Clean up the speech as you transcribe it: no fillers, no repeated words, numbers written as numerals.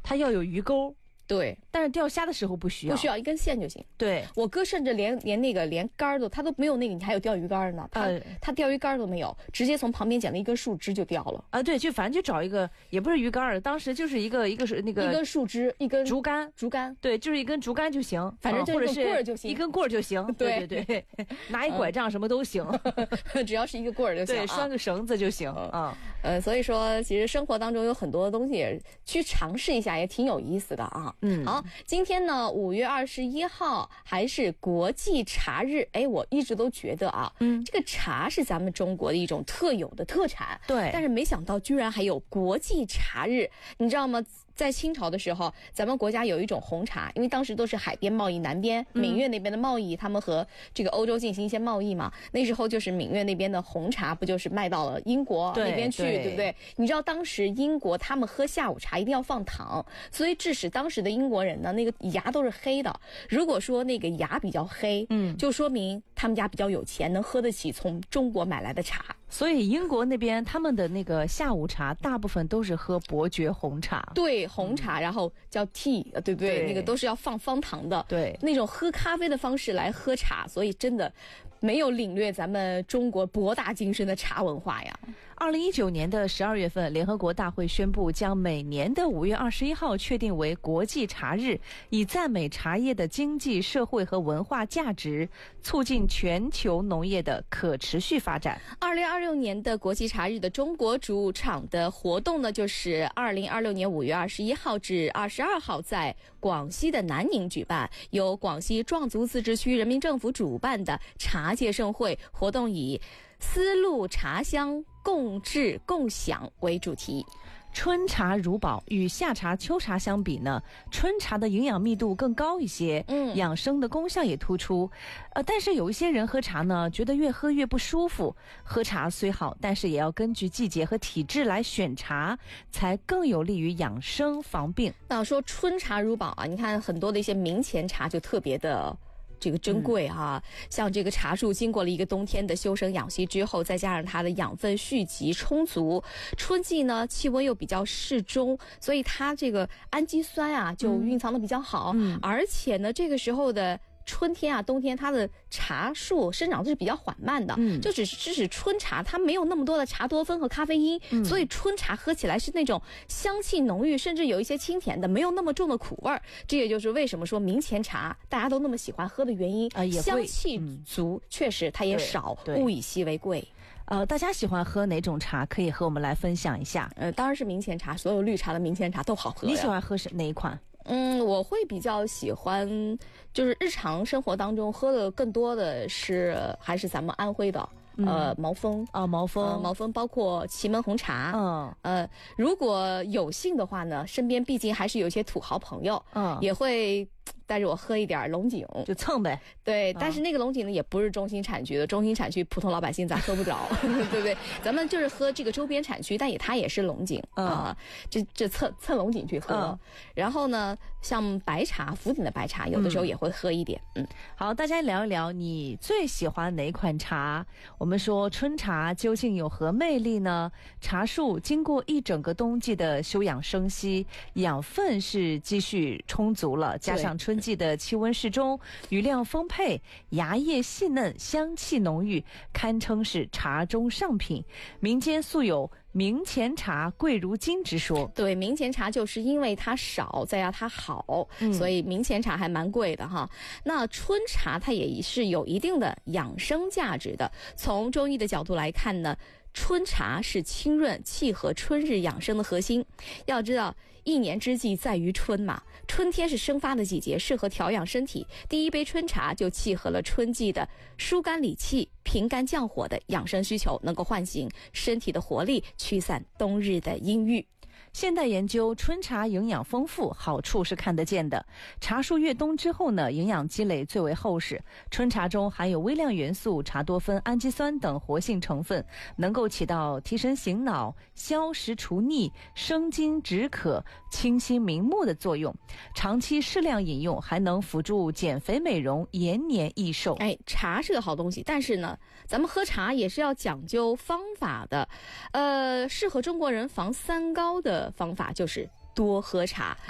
它要有鱼钩。 对， 但是钓虾的时候不需要， 不需要一根线就行。 对， 我哥甚至连竿都，他都没有那个，你还有钓鱼竿呢，他钓鱼竿都没有，直接从旁边捡了一根树枝就钓了。 啊，对，就反正就找一个，也不是鱼竿，当时就是一个是那个一根树枝，一根竹竿， 对， 就是一根竹竿就行， 反正或者是棍儿就行， 一根棍儿就行。对，拿一拐杖什么都行， 只要是一个棍儿就行， 对，拴个绳子就行啊。 所以说，其实生活当中有很多东西去尝试一下，也挺有意思的啊。好，今天呢，5月21号还是国际茶日。哎，我一直都觉得啊，这个茶是咱们中国的一种特有的特产。 对， 但是没想到居然还有国际茶日，你知道吗？在清朝的时候，咱们国家有一种红茶，因为当时都是海边贸易，南边闽粤那边的贸易，他们和这个欧洲进行一些贸易嘛。那时候就是闽粤那边的红茶，不就是卖到了英国那边去，对不对？你知道当时英国他们喝下午茶一定要放糖，所以致使当时的英国人呢，那个牙都是黑的。如果说那个牙比较黑，就说明他们家比较有钱，能喝得起从中国买来的茶。 所以英国那边他们的那个下午茶大部分都是喝伯爵红茶， 对，红茶，然后叫 tea， 对不对？那个都是要放方糖的， 对， 那种喝咖啡的方式来喝茶，所以真的没有领略咱们中国博大精深的茶文化呀。 2019年的12月份，联合国大会宣布将每年的5月21号确定为国际茶日，以赞美茶叶的经济、社会和文化价值，促进全球农业的可持续发展。 2026年的国际茶日的中国主场的活动呢，就是2026年5月21号至22号在广西的南宁举办，由广西壮族自治区人民政府主办的茶界盛会活动，以丝路茶香共治共享为主题。 春茶如宝，与夏茶、秋茶相比呢，春茶的营养密度更高一些，养生的功效也突出。但是有一些人喝茶呢，觉得越喝越不舒服。喝茶虽好，但是也要根据季节和体质来选茶，才更有利于养生防病。 那说春茶如宝啊，你看很多的一些明前茶就特别的这个珍贵哈，像这个茶树经过了一个冬天的休生养息之后，再加上它的养分蓄积充足，春季呢气温又比较适中，所以它这个氨基酸啊就蕴藏的比较好，而且呢这个时候的春天啊冬天它的茶树生长的是比较缓慢的，就只是春茶它没有那么多的茶多酚和咖啡因，所以春茶喝起来是那种香气浓郁，甚至有一些清甜的，没有那么重的苦味儿。这也就是为什么说明前茶大家都那么喜欢喝的原因，香气足，确实它也少，物以稀为贵。 大家喜欢喝哪种茶？可以和我们来分享一下。 当然是明前茶，所有绿茶的明前茶都好喝。 你喜欢喝哪一款？ 我会比较喜欢，就是日常生活当中喝的更多的是还是咱们安徽的毛峰啊，毛峰包括祁门红茶。如果有幸的话呢，身边毕竟还是有一些土豪朋友，也会带着我喝一点龙井， 就蹭呗。 对，但是那个龙井呢也不是中心产区的，中心产区普通老百姓咱喝不着，对不对？咱们就是喝这个周边产区，但它也是龙井啊，这蹭龙井去喝。然后呢，像白茶，福鼎的白茶，有的时候也会喝一点。 好，大家聊一聊你最喜欢哪款茶？我们说春茶究竟有何魅力呢？茶树经过一整个冬季的休养生息，养分是积蓄充足了，加上春季的气温适中，余量丰沛，芽叶细嫩，香气浓郁，堪称是茶中上品。民间素有明前茶贵如金之说。 对，明前茶就是因为它少，再加它好，所以明前茶还蛮贵的哈。那春茶它也是有一定的养生价值的。从中医的角度来看呢，春茶是清润契合春日养生的核心。要知道一年之计在于春嘛，春天是生发的季节，适合调养身体。第一杯春茶就契合了春季的疏肝理气、平肝降火的养生需求，能够唤醒身体的活力，驱散冬日的阴郁。 现代研究，春茶营养丰富，好处是看得见的。茶树越冬之后呢，营养积累最为厚实。春茶中含有微量元素、茶多酚、氨基酸等活性成分，能够起到提神醒脑、消食除腻、生津止渴、清心明目的作用。长期适量饮用，还能辅助减肥美容、延年益寿。 茶是个好东西，但是呢，咱们喝茶也是要讲究方法的。适合中国人防三高的方法就是多喝茶。